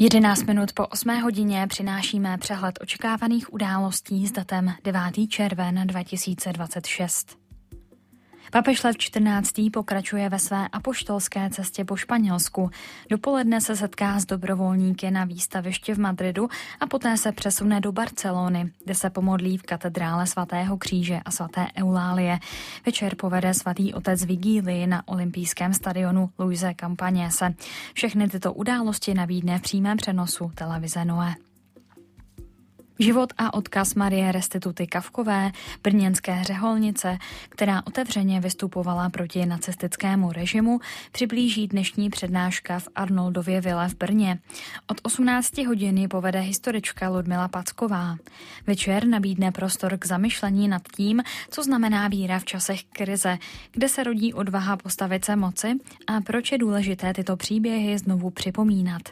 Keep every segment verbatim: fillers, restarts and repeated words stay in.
jedenáct minut po osmé hodině přinášíme přehled očekávaných událostí s datem devátého června dva tisíce dvacet šest. Papež Lev čtrnáctý pokračuje ve své apoštolské cestě po Španělsku. Dopoledne se setká s dobrovolníky na výstavišti v Madridu a poté se přesune do Barcelony, kde se pomodlí v katedrále svatého kříže a svaté Eulálie. Večer povede svatý otec vigílii na olympijském stadionu Luise Campagnese. Všechny tyto události nabídne v přímém přenosu televize Noé. Život a odkaz Marie Restituty Kafkové, brněnské řeholnice, která otevřeně vystupovala proti nacistickému režimu, přiblíží dnešní přednáška v Arnoldově vile v Brně. Od osmnácti hodin povede historička Ludmila Packová. Večer nabídne prostor k zamyšlení nad tím, co znamená víra v časech krize, kde se rodí odvaha postavit se moci a proč je důležité tyto příběhy znovu připomínat.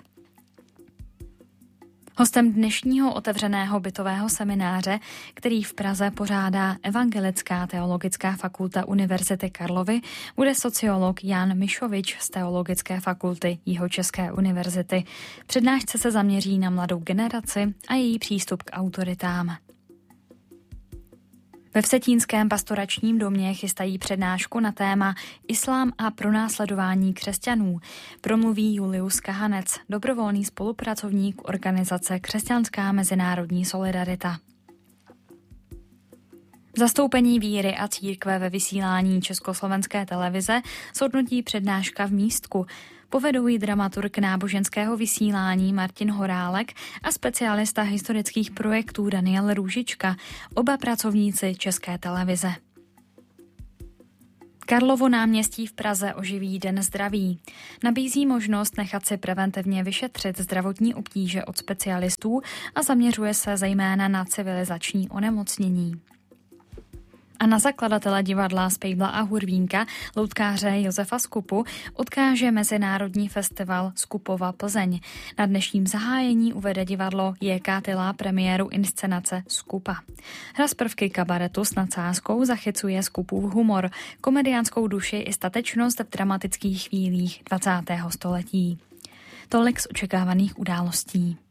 Hostem dnešního otevřeného bytového semináře, který v Praze pořádá Evangelická teologická fakulta Univerzity Karlovy, bude sociolog Jan Mišovič z Teologické fakulty Jihočeské univerzity. Přednášce se zaměří na mladou generaci a její přístup k autoritám. Ve Vsetínském pastoračním domě chystají přednášku na téma Islám a pronásledování křesťanů. Promluví Julius Kahanec, dobrovolný spolupracovník organizace Křesťanská mezinárodní solidarita. Zastoupení víry a církve ve vysílání Československé televize zhodnotí přednáška v Místku. Povedou ji dramaturg náboženského vysílání Martin Horálek a specialista historických projektů Daniel Růžička, oba pracovníci České televize. Karlovo náměstí v Praze oživí Den zdraví. Nabízí možnost nechat si preventivně vyšetřit zdravotní obtíže od specialistů a zaměřuje se zejména na civilizační onemocnění. A na zakladatele divadla Spejbla a Hurvínka, loutkáře Josefa Skupu, odkáže Mezinárodní festival Skupova Plzeň. Na dnešním zahájení uvede divadlo J K Tyla premiéru inscenace Skupa. Hra z prvky kabaretu s nadsázkou zachycuje Skupův humor, komediánskou duši i statečnost v dramatických chvílích dvacátého století. Tolik z očekávaných událostí.